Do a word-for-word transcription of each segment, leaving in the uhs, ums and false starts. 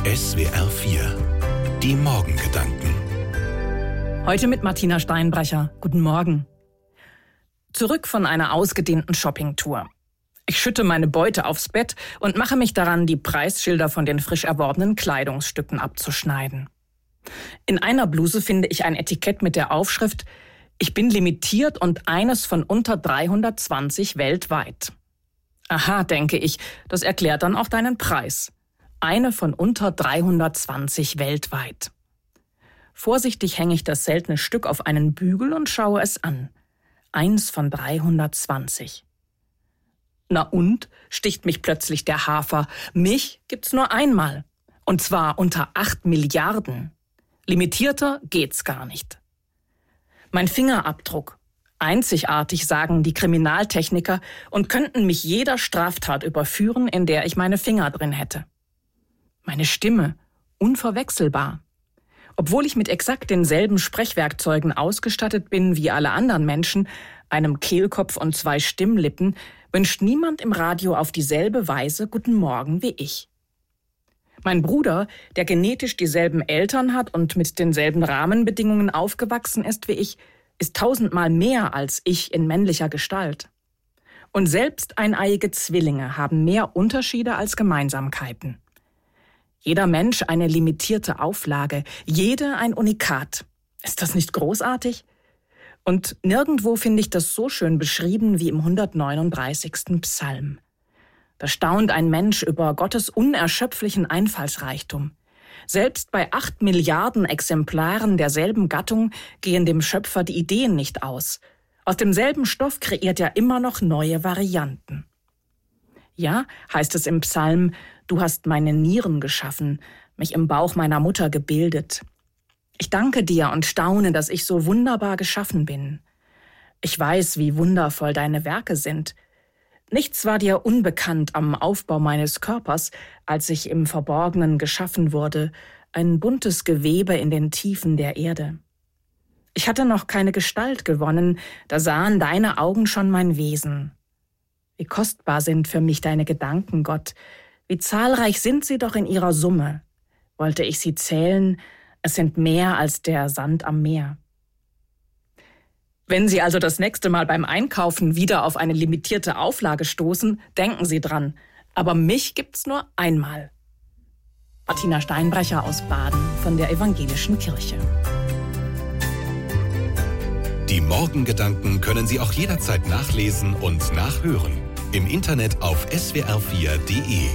S W R vier. Die Morgengedanken. Heute mit Martina Steinbrecher. Guten Morgen. Zurück von einer ausgedehnten Shoppingtour. Ich schütte meine Beute aufs Bett und mache mich daran, die Preisschilder von den frisch erworbenen Kleidungsstücken abzuschneiden. In einer Bluse finde ich ein Etikett mit der Aufschrift: Ich bin limitiert und eines von unter dreihundertzwanzig weltweit. Aha, denke ich, das erklärt dann auch deinen Preis. Eine von unter dreihundertzwanzig weltweit. Vorsichtig hänge ich das seltene Stück auf einen Bügel und schaue es an. Eins von dreihundertzwanzig. Na und, sticht mich plötzlich der Hafer, mich gibt's nur einmal. Und zwar unter acht Milliarden. Limitierter geht's gar nicht. Mein Fingerabdruck. Einzigartig, sagen die Kriminaltechniker, und könnten mich jeder Straftat überführen, in der ich meine Finger drin hätte. Meine Stimme. Unverwechselbar. Obwohl ich mit exakt denselben Sprechwerkzeugen ausgestattet bin wie alle anderen Menschen, einem Kehlkopf und zwei Stimmlippen, wünscht niemand im Radio auf dieselbe Weise Guten Morgen wie ich. Mein Bruder, der genetisch dieselben Eltern hat und mit denselben Rahmenbedingungen aufgewachsen ist wie ich, ist tausendmal mehr als ich in männlicher Gestalt. Und selbst eineiige Zwillinge haben mehr Unterschiede als Gemeinsamkeiten. Jeder Mensch eine limitierte Auflage, jede ein Unikat. Ist das nicht großartig? Und nirgendwo finde ich das so schön beschrieben wie im hundertneununddreißigsten Psalm. Da staunt ein Mensch über Gottes unerschöpflichen Einfallsreichtum. Selbst bei acht Milliarden Exemplaren derselben Gattung gehen dem Schöpfer die Ideen nicht aus. Aus demselben Stoff kreiert er immer noch neue Varianten. Ja, heißt es im Psalm, du hast meine Nieren geschaffen, mich im Bauch meiner Mutter gebildet. Ich danke dir und staune, dass ich so wunderbar geschaffen bin. Ich weiß, wie wundervoll deine Werke sind. Nichts war dir unbekannt am Aufbau meines Körpers, als ich im Verborgenen geschaffen wurde, ein buntes Gewebe in den Tiefen der Erde. Ich hatte noch keine Gestalt gewonnen, da sahen deine Augen schon mein Wesen. Wie kostbar sind für mich deine Gedanken, Gott, wie zahlreich sind sie doch in ihrer Summe. Wollte ich sie zählen, es sind mehr als der Sand am Meer. Wenn Sie also das nächste Mal beim Einkaufen wieder auf eine limitierte Auflage stoßen, denken Sie dran, aber mich gibt's nur einmal. Martina Steinbrecher aus Baden von der Evangelischen Kirche. Die Morgengedanken können Sie auch jederzeit nachlesen und nachhören. Im Internet auf S W R vier Punkt de.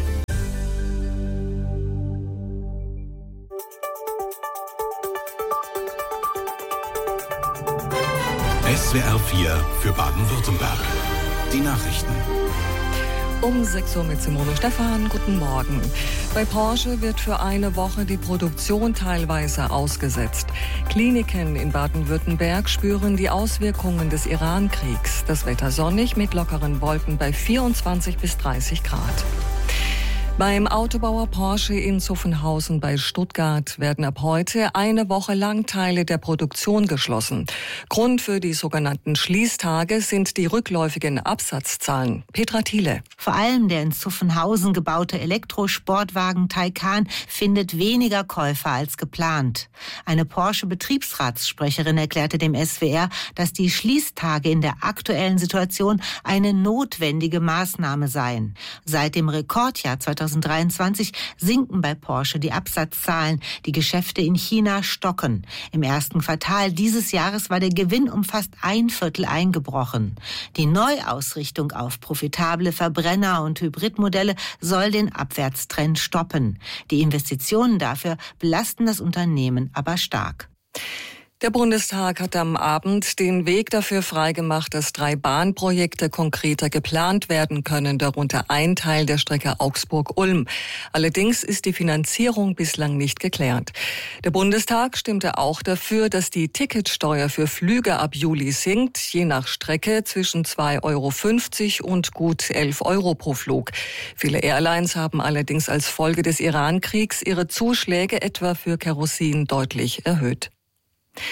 S W R vier für Baden-Württemberg. Die Nachrichten. Um sechs Uhr mit Simone Stephan. Guten Morgen. Bei Porsche wird für eine Woche die Produktion teilweise ausgesetzt. Kliniken in Baden-Württemberg spüren die Auswirkungen des Iran-Kriegs. Das Wetter sonnig mit lockeren Wolken bei vierundzwanzig bis dreißig Grad. Beim Autobauer Porsche in Zuffenhausen bei Stuttgart werden ab heute eine Woche lang Teile der Produktion geschlossen. Grund für die sogenannten Schließtage sind die rückläufigen Absatzzahlen. Petra Thiele. Vor allem der in Zuffenhausen gebaute Elektrosportwagen Taycan findet weniger Käufer als geplant. Eine Porsche-Betriebsratssprecherin erklärte dem S W R, dass die Schließtage in der aktuellen Situation eine notwendige Maßnahme seien. Seit dem Rekordjahr zweitausenddreiundzwanzig sinken bei Porsche die Absatzzahlen. Die Geschäfte in China stocken. Im ersten Quartal dieses Jahres war der Gewinn um fast ein Viertel eingebrochen. Die Neuausrichtung auf profitable Verbrenner- und Hybridmodelle soll den Abwärtstrend stoppen. Die Investitionen dafür belasten das Unternehmen aber stark. Der Bundestag hat am Abend den Weg dafür freigemacht, dass drei Bahnprojekte konkreter geplant werden können, darunter ein Teil der Strecke Augsburg-Ulm. Allerdings ist die Finanzierung bislang nicht geklärt. Der Bundestag stimmte auch dafür, dass die Ticketsteuer für Flüge ab Juli sinkt, je nach Strecke zwischen zwei Euro fünfzig und gut elf Euro pro Flug. Viele Airlines haben allerdings als Folge des Iran-Kriegs ihre Zuschläge etwa für Kerosin deutlich erhöht.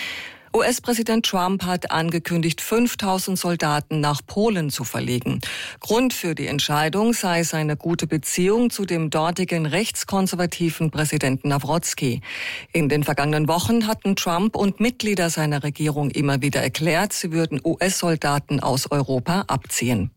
U S-Präsident Trump hat angekündigt, fünftausend Soldaten nach Polen zu verlegen. Grund für die Entscheidung sei seine gute Beziehung zu dem dortigen rechtskonservativen Präsidenten Nawrocki. In den vergangenen Wochen hatten Trump und Mitglieder seiner Regierung immer wieder erklärt, sie würden U S-Soldaten aus Europa abziehen.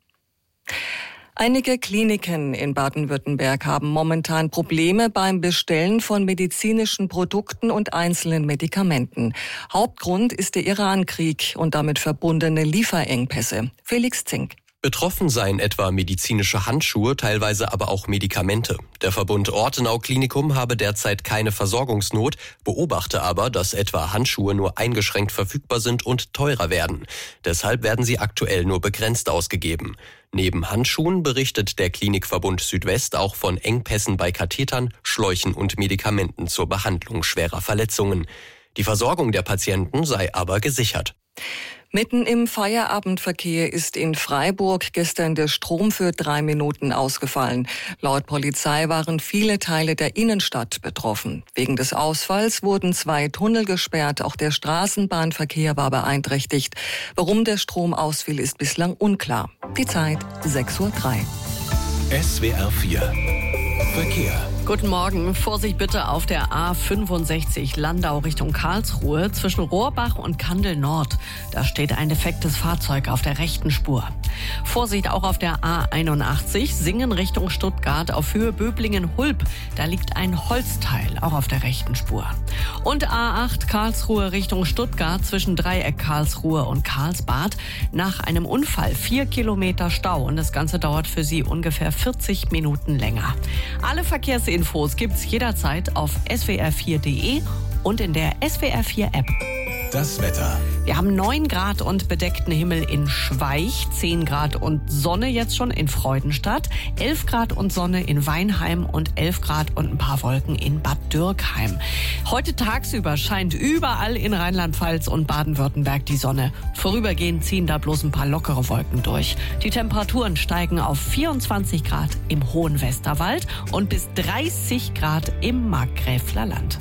Einige Kliniken in Baden-Württemberg haben momentan Probleme beim Bestellen von medizinischen Produkten und einzelnen Medikamenten. Hauptgrund ist der Iran-Krieg und damit verbundene Lieferengpässe. Felix Zink. Betroffen seien etwa medizinische Handschuhe, teilweise aber auch Medikamente. Der Verbund Ortenau Klinikum habe derzeit keine Versorgungsnot, beobachte aber, dass etwa Handschuhe nur eingeschränkt verfügbar sind und teurer werden. Deshalb werden sie aktuell nur begrenzt ausgegeben. Neben Handschuhen berichtet der Klinikverbund Südwest auch von Engpässen bei Kathetern, Schläuchen und Medikamenten zur Behandlung schwerer Verletzungen. Die Versorgung der Patienten sei aber gesichert. Mitten im Feierabendverkehr ist in Freiburg gestern der Strom für drei Minuten ausgefallen. Laut Polizei waren viele Teile der Innenstadt betroffen. Wegen des Ausfalls wurden zwei Tunnel gesperrt, auch der Straßenbahnverkehr war beeinträchtigt. Warum der Strom ausfiel, ist bislang unklar. Die Zeit sechs Uhr drei. S W R vier Verkehr. Guten Morgen. Vorsicht bitte auf der A fünfundsechzig Landau Richtung Karlsruhe zwischen Rohrbach und Kandel Nord. Da steht ein defektes Fahrzeug auf der rechten Spur. Vorsicht auch auf der A einundachtzig Singen Richtung Stuttgart auf Höhe Böblingen-Hulb. Da liegt ein Holzteil auch auf der rechten Spur. Und A acht Karlsruhe Richtung Stuttgart zwischen Dreieck Karlsruhe und Karlsbad. Nach einem Unfall vier Kilometer Stau und das Ganze dauert für Sie ungefähr vierzig Minuten länger. Alle Verkehrsinfos gibt's jederzeit auf S W R vier Punkt de und in der S W R vier App. Das Wetter. Wir haben neun Grad und bedeckten Himmel in Schweich, zehn Grad und Sonne jetzt schon in Freudenstadt, elf Grad und Sonne in Weinheim und elf Grad und ein paar Wolken in Bad Dürkheim. Heute tagsüber scheint überall in Rheinland-Pfalz und Baden-Württemberg die Sonne. Vorübergehend ziehen da bloß ein paar lockere Wolken durch. Die Temperaturen steigen auf vierundzwanzig Grad im Hohen Westerwald und bis dreißig Grad im Markgräfler Land.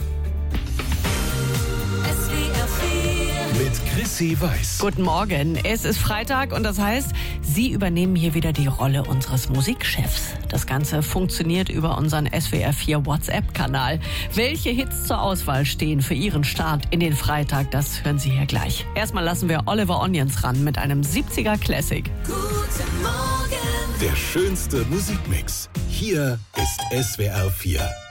Mit Chrissy Weiß. Guten Morgen. Es ist Freitag und das heißt, Sie übernehmen hier wieder die Rolle unseres Musikchefs. Das Ganze funktioniert über unseren S W R vier WhatsApp-Kanal. Welche Hits zur Auswahl stehen für Ihren Start in den Freitag, das hören Sie hier gleich. Erstmal lassen wir Oliver Onions ran mit einem siebziger Classic. Guten Morgen. Der schönste Musikmix. Hier ist S W R vier.